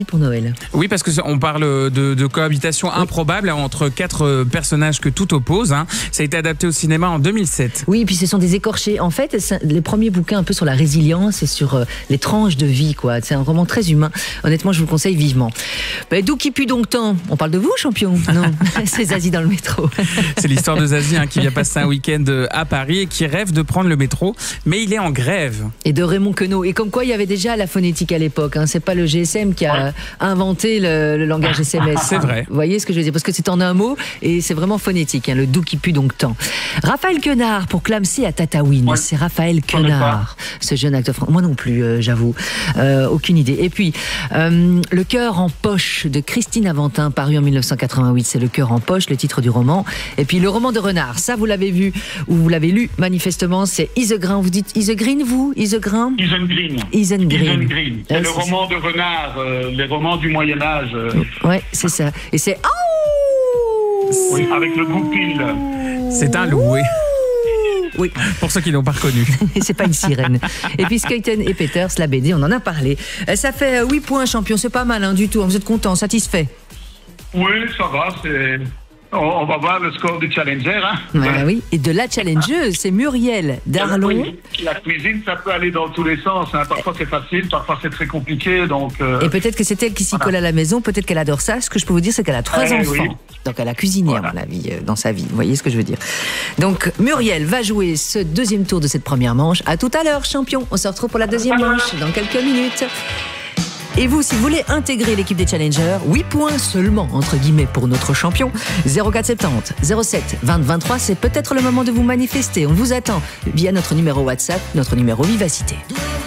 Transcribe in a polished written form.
pour Noël. Oui, parce qu'on parle de cohabitation improbable entre 4 personnages que tout oppose. Hein. Ça a été adapté au cinéma en 2007. Oui, et puis ce sont des écorchés. En fait, c'est les premiers bouquins un peu sur la résilience et sur les tranches de vie, quoi. C'est un roman très humain. Honnêtement, je vous le conseille vivement. D'où qui pue donc tant? On parle de vous, champion? Non, c'est Zazie dans le métro. C'est l'histoire de Zazie qui vient passer un week-end à Paris et qui rêve de prendre le métro, mais il est en grève. Et de Raymond Queneau. Et comme quoi, il y avait déjà la phonétique à l'époque. Hein. C'est pas le GSM qui a inventé le langage SMS. C'est vrai. Vous voyez ce que je veux dire? Parce que c'est en un mot et c'est vraiment phonétique. Hein, le doux qui pue donc tant. Raphaël Quenard pour Clamsey à Tataouine. Ouais. C'est Raphaël Quenard, ce jeune acteur français. Moi non plus, j'avoue. Aucune idée. Et puis, Le cœur en poche de Christine Aventin, paru en 1988. C'est Le cœur en poche, le titre du roman. Et puis, le roman de Renard. Ça, vous l'avez vu ou vous l'avez lu, manifestement. C'est Isegrin. Vous dites Isegrin, vous? Isegrin? Isengrin. C'est le roman de Renard, les romans du Moyen-Âge. Ouais, c'est ça. Et c'est oui, avec le goupil. C'est un loup, oui. Oui. Pour ceux qui n'ont pas reconnu. C'est pas une sirène. Et puis Skeuten et Peters, la BD, on en a parlé. Ça fait 8 points, champion. C'est pas mal, hein, du tout. Vous êtes content, satisfait? Oui, ça va. On va voir le score du challenger. Hein. Oui, et de la challengeuse, c'est Muriel Darlon. Oui, la cuisine, ça peut aller dans tous les sens. Hein. Parfois c'est facile, parfois c'est très compliqué. Donc, Et peut-être que c'est elle qui s'y colle à la maison, peut-être qu'elle adore ça. Ce que je peux vous dire, c'est qu'elle a 3 enfants. Oui. Donc elle a cuisiné, à mon avis, dans sa vie. Vous voyez ce que je veux dire? Donc Muriel va jouer ce deuxième tour de cette première manche. À tout à l'heure, champion. On se retrouve pour la deuxième manche dans quelques minutes. Et vous, si vous voulez intégrer l'équipe des Challengers, 8 points seulement, entre guillemets, pour notre champion. 0470 07 20 23, c'est peut-être le moment de vous manifester. On vous attend via notre numéro WhatsApp, notre numéro Vivacité.